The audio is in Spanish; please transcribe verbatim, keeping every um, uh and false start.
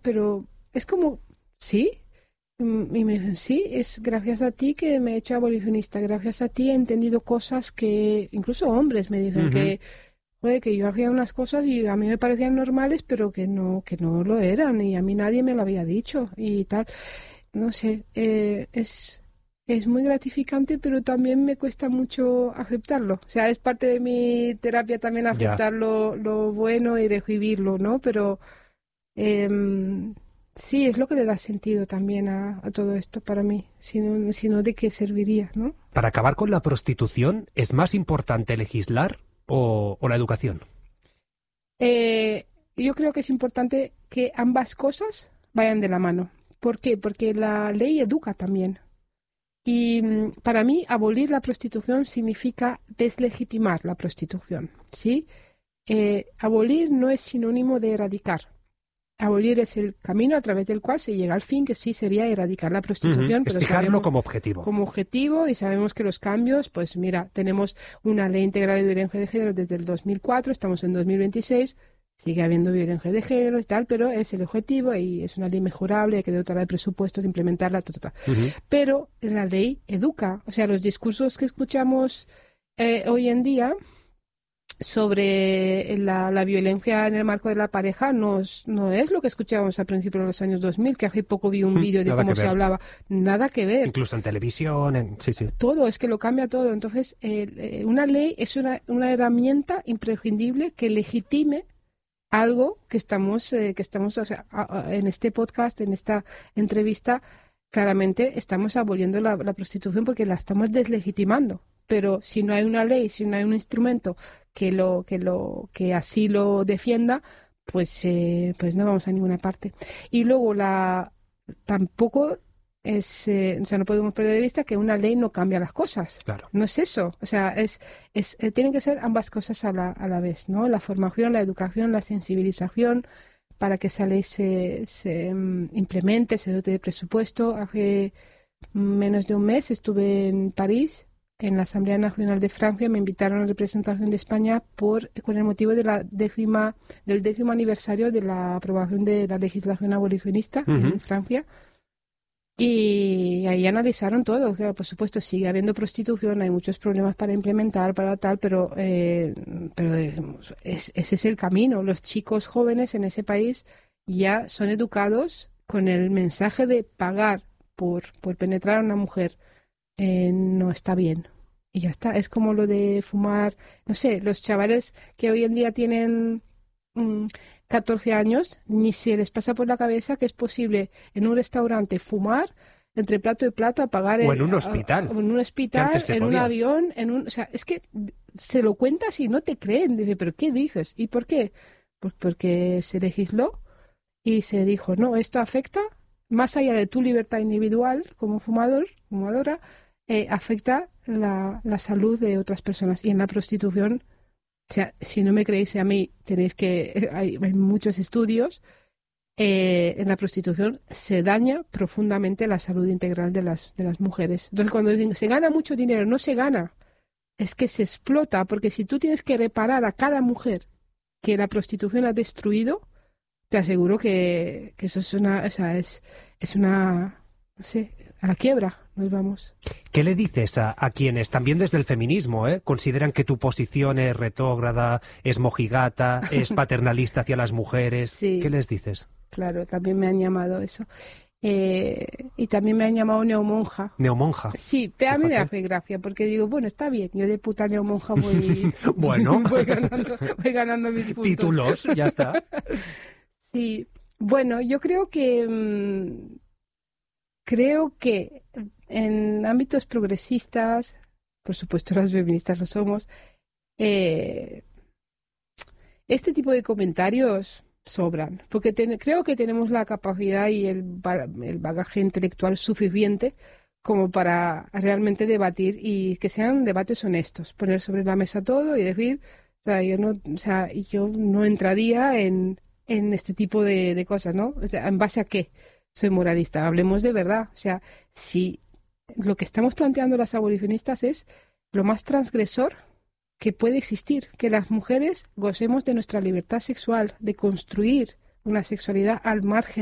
pero es como, ¿sí? Y me dicen, sí, es gracias a ti que me he hecho abolicionista, gracias a ti he entendido cosas que, incluso hombres me dicen uh-huh. que, oye, que yo hacía unas cosas y a mí me parecían normales, pero que no, que no lo eran y a mí nadie me lo había dicho y tal. No sé, eh, es, es muy gratificante, pero también me cuesta mucho aceptarlo. O sea, es parte de mi terapia también aceptar lo, lo bueno y recibirlo, ¿no? Pero... Eh, sí, es lo que le da sentido también a, a todo esto para mí, sino, sino de qué serviría, ¿no? Para acabar con la prostitución, ¿es más importante legislar o, o la educación? Eh, yo creo que es importante que ambas cosas vayan de la mano. ¿Por qué? Porque la ley educa también. Y para mí, abolir la prostitución significa deslegitimar la prostitución, ¿sí? Eh, abolir no es sinónimo de erradicar. Abolir es el camino a través del cual se llega al fin, que sí sería erradicar la prostitución. Uh-huh. Pero es fijarlo como objetivo. Como objetivo, y sabemos que los cambios, pues mira, tenemos una ley integral de violencia de género desde el dos mil cuatro, estamos en dos mil veintiséis, sigue habiendo violencia de género y tal, pero es el objetivo y es una ley mejorable, hay que dotarla de presupuestos, implementarla, ta, ta, ta. Uh-huh. Pero la ley educa, o sea, los discursos que escuchamos eh, hoy en día sobre la, la violencia en el marco de la pareja no, no es lo que escuchábamos al principio de los años dos mil, que hace poco vi un vídeo de nada cómo se hablaba. Nada que ver. Incluso en televisión, en... sí, sí. Todo, es que lo cambia todo. Entonces, eh, eh, una ley es una, una herramienta imprescindible que legitime algo que estamos, eh, que estamos o sea, a, a, en este podcast, en esta entrevista, claramente estamos aboliendo la, la prostitución porque la estamos deslegitimando. Pero si no hay una ley, si no hay un instrumento que lo que lo que así lo defienda, pues eh, pues no vamos a ninguna parte. Y luego la tampoco es eh, o sea, no podemos perder de vista que una ley no cambia las cosas. Claro. No es eso, o sea, es es eh, tienen que ser ambas cosas a la a la vez, ¿no? La formación, la educación, la sensibilización para que esa ley se se um, implemente, se dote de presupuesto. Hace menos de un mes estuve en París, en la Asamblea Nacional de Francia, me invitaron a representación de España por con el motivo de la décima, del décimo aniversario de la aprobación de la legislación abolicionista uh-huh. en Francia. Y ahí analizaron todo. O sea, por supuesto, sigue habiendo prostitución, hay muchos problemas para implementar, para tal, pero, eh, pero digamos, es, ese es el camino. Los chicos jóvenes en ese país ya son educados con el mensaje de pagar por, por penetrar a una mujer. Eh, no está bien. Y ya está. Es como lo de fumar. No sé, los chavales que hoy en día tienen mmm, catorce años, ni se les pasa por la cabeza que es posible en un restaurante fumar entre plato y plato, apagar o en un hospital. A, a, en un hospital, en podía. un avión, en un. O sea, es que se lo cuentas y no te creen. Dice, ¿pero qué dices? ¿Y por qué? Pues porque se legisló y se dijo, no, esto afecta, más allá de tu libertad individual como fumador, fumadora, Eh, afecta la, la salud de otras personas. Y en la prostitución, o sea, si no me creéis a mí, tenéis que hay, hay muchos estudios, eh, en la prostitución se daña profundamente la salud integral de las, de las mujeres. Entonces, cuando dicen se gana mucho dinero, no se gana, es que se explota, porque si tú tienes que reparar a cada mujer que la prostitución ha destruido, te aseguro que, que eso es una, o sea, es, es una, no sé, a la quiebra nos vamos. ¿Qué le dices a, a quienes, también desde el feminismo, ¿eh? consideran que tu posición es retrógrada, es mojigata, es paternalista hacia las mujeres? Sí, ¿Qué les dices? Claro, también me han llamado eso. Eh, y también me han llamado neomonja. ¿Neomonja? Sí, pero a mí me hace gracia, porque digo, bueno, está bien, yo de puta neomonja voy, bueno. voy, ganando, voy ganando mis puntos. Títulos, ya está. Sí, bueno, yo creo que... Mmm, Creo que en ámbitos progresistas, por supuesto las feministas lo somos, eh, este tipo de comentarios sobran, porque ten, creo que tenemos la capacidad y el, el bagaje intelectual suficiente como para realmente debatir y que sean debates honestos, poner sobre la mesa todo y decir, o sea, yo no, o sea, yo no entraría en, en este tipo de, de cosas, ¿no? O sea, ¿en base a qué? Soy moralista, hablemos de verdad. O sea, si lo que estamos planteando las abolicionistas es lo más transgresor que puede existir, que las mujeres gocemos de nuestra libertad sexual, de construir una sexualidad al margen